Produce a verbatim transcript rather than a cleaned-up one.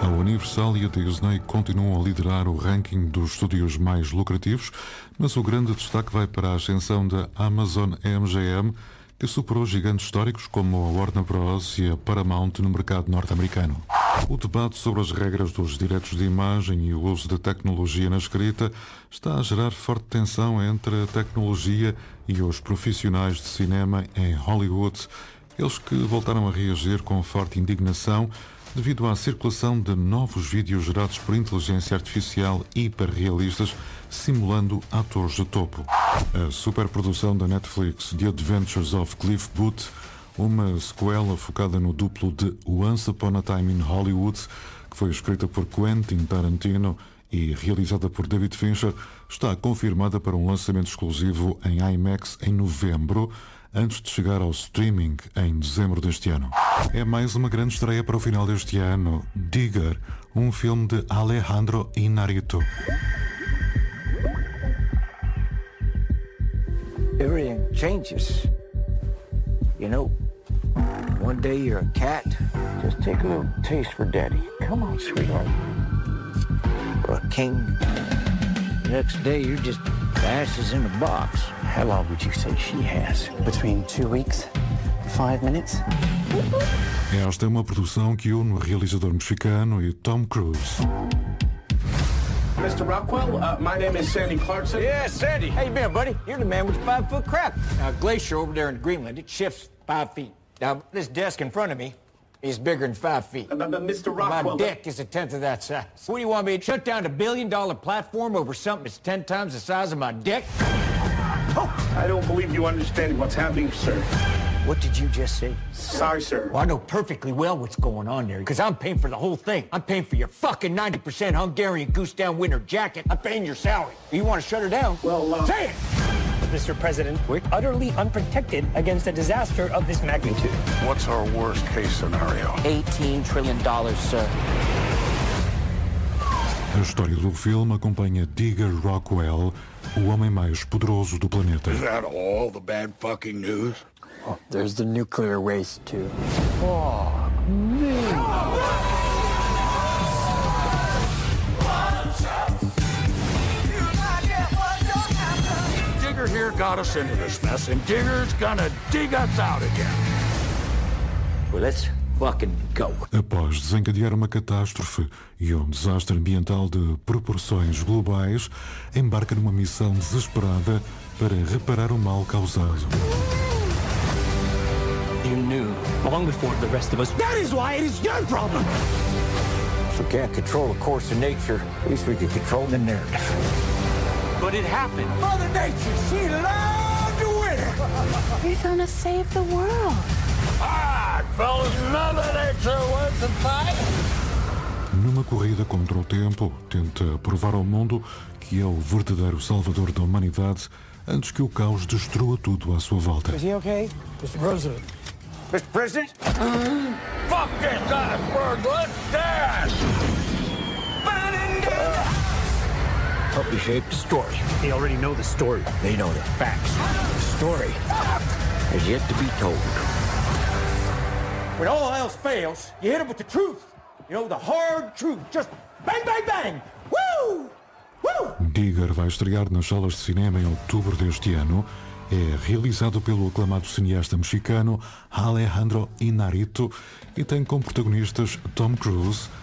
A Universal e a Disney continuam a liderar o ranking dos estúdios mais lucrativos, mas o grande destaque vai para a ascensão da Amazon M G M, que superou gigantes históricos como a Warner Bros. E a Paramount no mercado norte-americano. O debate sobre as regras dos direitos de imagem e o uso da tecnologia na escrita está a gerar forte tensão entre a tecnologia e os profissionais de cinema em Hollywood, eles que voltaram a reagir com forte indignação devido à circulação de novos vídeos gerados por inteligência artificial hiperrealistas, simulando atores de topo. A superprodução da Netflix The Adventures of Cliff Booth, uma sequela focada no duplo de Once Upon a Time in Hollywood, que foi escrita por Quentin Tarantino e realizada por David Fincher, está confirmada para um lançamento exclusivo em IMAX em novembro, antes de chegar ao streaming em dezembro deste ano. É mais uma grande estreia para o final deste ano. Digger, um filme de Alejandro Iñárritu. Everything changes. You know, one day you're a cat. Just take a little taste for daddy. Come on, sweetheart. Or a king. The next day you're just asses in a box. How long would you say she has? Between two weeks, five minutes. Esta é uma produção que une o realizador mexicano e Tom Cruise. Mister Rockwell, uh, my name is Sandy Clarkson. Yeah, Sandy. How you been, buddy? You're the man with the five-foot crap. Now, Glacier over there in Greenland, it shifts five feet. Now, this desk in front of me is bigger than five feet. Uh, but Mister Rockwell... My dick is a tenth of that size. What do you want me to shut down a billion-dollar platform over something that's ten times the size of my dick? Oh, I don't believe you understand what's happening, sir. What did you just say? Sorry, sir. Well, I know perfectly well what's going on there, because I'm paying for the whole thing. I'm paying for your fucking ninety percent Hungarian goose down winter jacket. I'm paying your salary. You want to shut her down? Well, uh... Say it! Mister President, we're utterly unprotected against a disaster of this magnitude. What's our worst case scenario? eighteen trillion dollars, sir. A história do filme acompanha Digger Rockwell, o homem mais poderoso do planeta. Is that all the bad fucking news? Oh, there's the nuclear waste, too. Oh, man. Digger here got us into this mess, and Digger's gonna dig us out again. Well, let's fucking go. Após desencadear uma catástrofe e um desastre ambiental de proporções globais, embarca numa missão desesperada para reparar o mal causado. You knew long before the rest of us. That is why it is your problem. If we can't control the course of nature, at least we can control the narrative. But it happened. Mother Nature, she loved to win. We're gonna save the world. All right, fellas, Mother Nature wins the fight. Numa corrida contra o tempo, tenta provar ao mundo que é o verdadeiro salvador da humanidade antes que o caos destrua tudo à sua volta. Is he okay? Mister President. Mister President? Fuck this iceberg, let's dance! Help me shape the story. They already know the story. They know the facts. The story has yet to be told. When all else fails, you hit it with the truth. You know, the hard truth. Just bang, bang, bang. Woo! Woo! Digger vai estrear nas salas de cinema em outubro deste ano. É realizado pelo aclamado cineasta mexicano Alejandro Iñárritu e tem como protagonistas Tom Cruise,